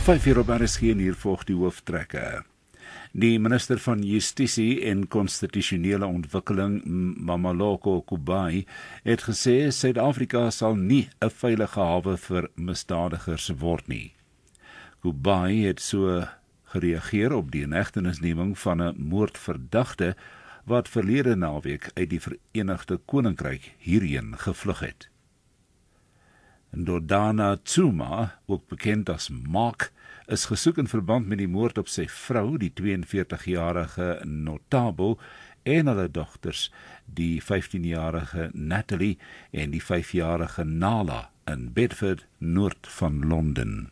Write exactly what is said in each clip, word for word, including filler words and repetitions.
vyf uur op R S G en hier volg die hooftrekke. Die minister van Justisie en Konstitusionele Ontwikkeling, Mameloko Kubayi, het gesê Suid-Afrika sal nie 'n veilige hawe vir misdadigers word nie. Kubayi het so gereageer op die inhegtenisneming van 'n moordverdagte wat verlede naweek uit die Verenigde Koninkryk hierheen gevlug het. Ndodana Tsuma, ook bekend as Mark, is gesoek in verband met die moord op sy vrou, die tweeënveertigjarige Notabo, en hulle dogters, die vyftienjarige Natalie en die vyfjarige Nala in Bedford, noord van Londen.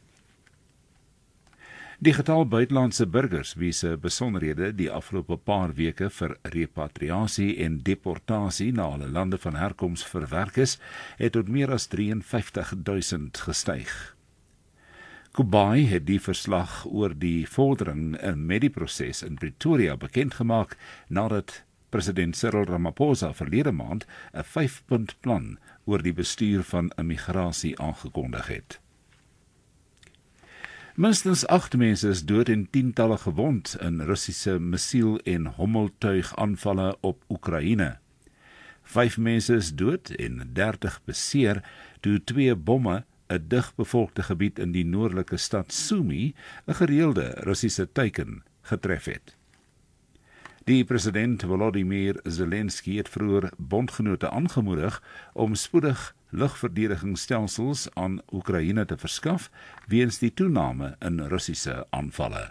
Die getal buitelandse burgers wie se besonderhede die afgelope paar weke vir repatriasie en deportasie na hulle lande van herkoms verwerk is, het tot meer as vyf drie vyf duisend gestyg. Kubayi het die verslag oor die vordering met die proses in Pretoria bekendgemaak nadat president Cyril Ramaphosa verlede maand 'n vyf-punt plan oor die bestuur van immigrasie aangekondig het. Minstens agt mense is dood en tientalle gewond in Russiese missiel- en hommeltuigaanvalle op Oekraïne. Vyf mense is dood en dertig beseer toe twee bomme 'n digbevolkte gebied in die noordelike stad Sumy, 'n gereelde Russiese teiken, getref het. Die president Volodymyr Zelensky het vroeër bondgenote aangemoedig om spoedig lugverdedigingsstelsels aan Oekraïne te verskaf weens die toename in Russiese aanvalle.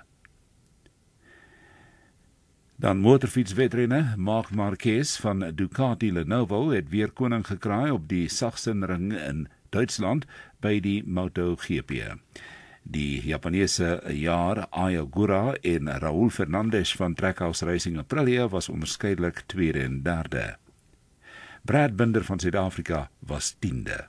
Dan motorfietswedrenne, Marc Marquez van Ducati Lenovo het weer koning gekraai op die Sachsenring in Duitsland by die MotoGP. Die Japanese jaar Ayagura en Raul Fernandez van Trackhouse Racing Aprilia was onderskeidelik tweede en derde. Brad Binder van Suid-Afrika was tiende.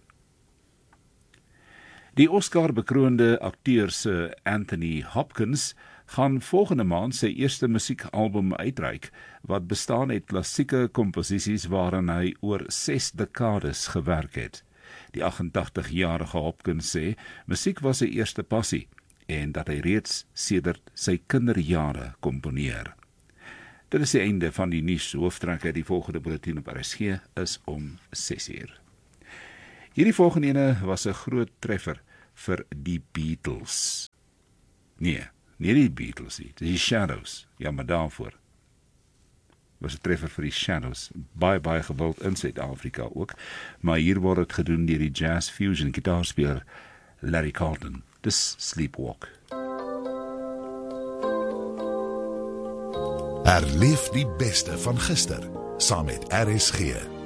Die Oscar-bekroonde akteur Sir Anthony Hopkins gaan volgende maand sy eerste musiekalbum uitreik, wat bestaan uit klassieke komposisies waarin hy oor ses dekades gewerk het. Die agt-en-tagtig-jarige Hopkins sê, musiek was sy eerste passie en dat hy reeds sedert sy kinderjare komponeer. Dit is die einde van die nuus hooftrekke. Die volgende bulletin op R S G is om ses uur. Hierdie volgende ene was 'n groot treffer vir die Beatles. Nee, nie die Beatles nie, die Shadows. Ja, maar daarvoor was 'n treffer vir die Shadows. Baie, baie gewild in Suid-Afrika ook, maar hier word het gedoen deur die jazz fusion gitaarspeler Larry Carlton. Dis Sleepwalk. Herleef die beste van gister, saam met R S G.